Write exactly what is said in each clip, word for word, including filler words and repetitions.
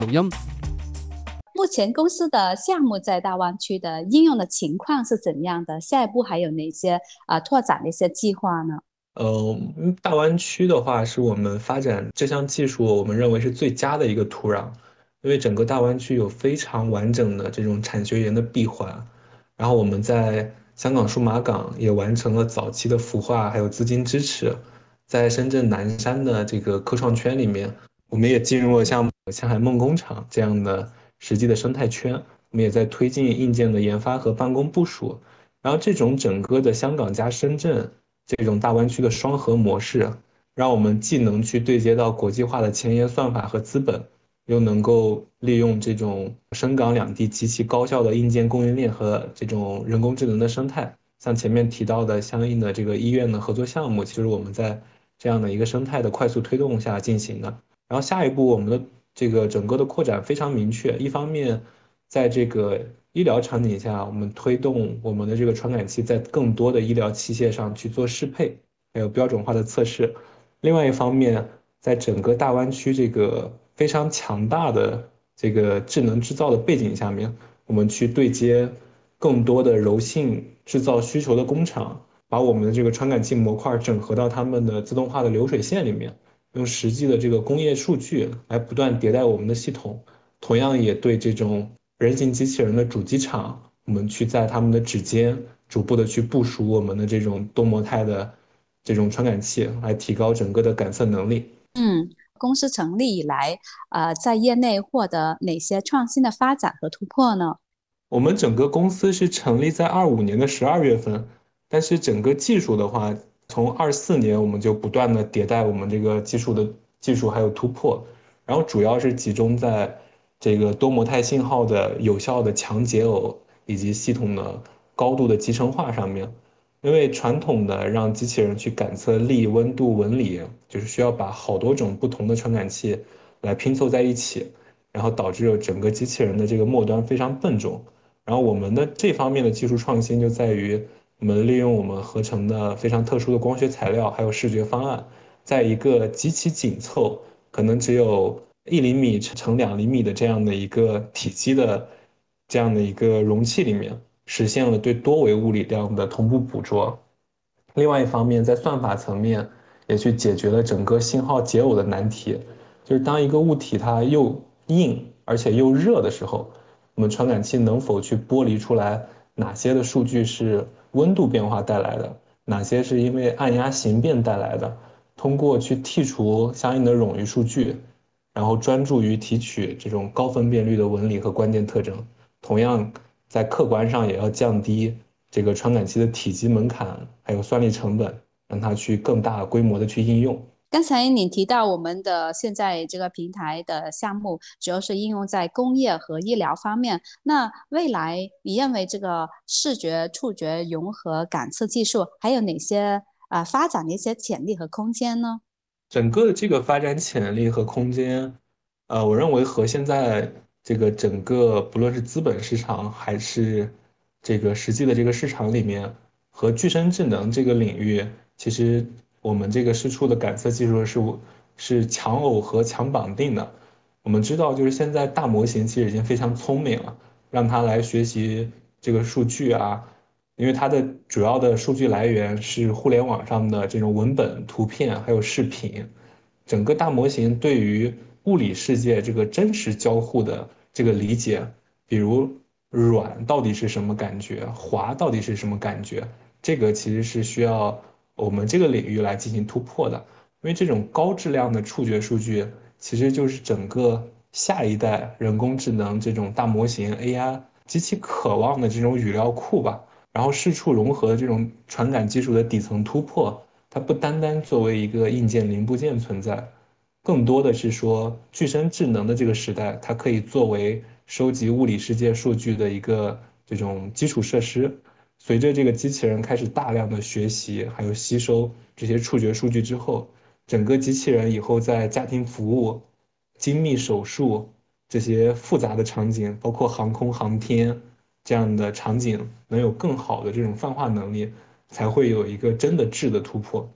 目前公司的项目在大湾区的应用的情况是怎样的？下一步还有哪些啊、呃拓展的一些计划呢？ 呃，嗯大湾区的话，是我们发展这项技术，我们认为是最佳的一个土壤，因为整个大湾区有非常完整的这种产学研的闭环。然后我们在香港数码港也完成了早期的孵化，还有资金支持。在深圳南山的这个科创圈里面，我们也进入了像上海梦工厂这样的实际的生态圈。我们也在推进硬件的研发和办公部署。然后这种整个的香港加深圳这种大湾区的双核模式，让我们既能去对接到国际化的前沿算法和资本，又能够利用这种深港两地极其高效的硬件供应链和这种人工智能的生态。像前面提到的相应的这个医院的合作项目，其实我们在这样的一个生态的快速推动下进行的。然后下一步我们的这个整个的扩展非常明确，一方面在这个医疗场景下，我们推动我们的这个传感器在更多的医疗器械上去做适配，还有标准化的测试。另外一方面，在整个大湾区这个非常强大的这个智能制造的背景下面，我们去对接更多的柔性制造需求的工厂，把我们的这个传感器模块整合到他们的自动化的流水线里面，用实际的这个工业数据来不断迭代我们的系统。同样也对这种人形机器人的主机厂，我们去在他们的指尖逐步的去部署我们的这种多模态的这种传感器，来提高整个的感测能力。 嗯，公司成立以来，呃，在业内获得哪些创新的发展和突破呢？ 我们整个公司是成立在二五年的十二月份，但是整个技术的话，从二四年我们就不断的迭代我们这个技术的技术还有突破，然后主要是集中在这个多模态信号的有效的强解耦以及系统的高度的集成化上面。因为传统的让机器人去感测力、温度、纹理，就是需要把好多种不同的传感器来拼凑在一起，然后导致整个机器人的这个末端非常笨重。然后我们的这方面的技术创新就在于，我们利用我们合成的非常特殊的光学材料，还有视觉方案，在一个极其紧凑，可能只有一厘米乘两厘米的这样的一个体积的这样的一个容器里面，实现了对多维物理量的同步捕捉。另外一方面，在算法层面也去解决了整个信号解耦的难题，就是当一个物体它又硬而且又热的时候，我们传感器能否去剥离出来哪些的数据是温度变化带来的，哪些是因为按压形变带来的，通过去剔除相应的冗余数据，然后专注于提取这种高分辨率的纹理和关键特征。同样，在客观上也要降低这个传感器的体积门槛，还有算力成本，让它去更大规模的去应用。 刚才你提到我们的现在这个平台的项目，主要是应用在工业和医疗方面。那未来你认为这个视觉、触觉融合感测技术还有哪些啊、呃发展的一些潜力和空间呢？ 整个的这个发展潜力和空间，呃，我认为和现在这个整个不论是资本市场还是这个实际的这个市场里面，和具身智能这个领域，其实我们这个试出的感测技术是是强耦合、强绑定的。我们知道，就是现在大模型其实已经非常聪明了，让它来学习这个数据啊，因为它的主要的数据来源是互联网上的这种文本、图片还有视频，整个大模型对于物理世界这个真实交互的这个理解，比如软到底是什么感觉，滑到底是什么感觉，这个其实是需要我们这个领域来进行突破的，因为这种高质量的触觉数据，其实就是整个下一代人工智能这种大模型 A I 极其渴望的这种语料库吧。然后视触融合的这种传感技术的底层突破，它不单单作为一个硬件零部件存在，更多的是说具身智能的这个时代，它可以作为收集物理世界数据的一个这种基础设施。随着这个机器人开始大量的学习，还有吸收这些触觉数据之后，整个机器人以后在家庭服务、精密手术这些复杂的场景，包括航空航天这样的场景，能有更好的这种泛化能力，才会有一个真的质的突破。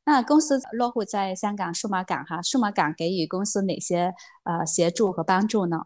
那公司落户在香港数码港哈，数码港给予公司哪些呃协助和帮助呢？